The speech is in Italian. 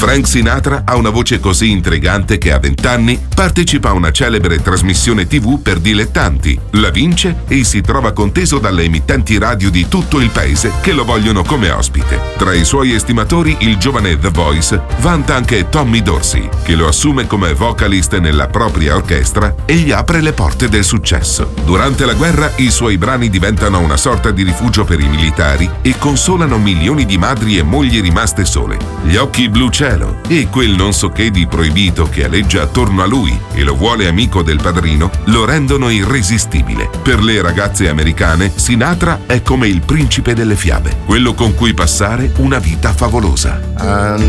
Frank Sinatra ha una voce così intrigante che a 20 anni partecipa a una celebre trasmissione TV per dilettanti, la vince e si trova conteso dalle emittenti radio di tutto il paese che lo vogliono come ospite. Tra i suoi estimatori il giovane The Voice vanta anche Tommy Dorsey, che lo assume come vocalist nella propria orchestra e gli apre le porte del successo. Durante la guerra i suoi brani diventano una sorta di rifugio per i militari e consolano milioni di madri e mogli rimaste sole. Gli occhi blu cielo e quel non so che di proibito che aleggia attorno a lui e lo vuole amico del padrino lo rendono irresistibile. Per le ragazze americane Sinatra è come il principe delle fiabe, quello con cui passare una vita favolosa.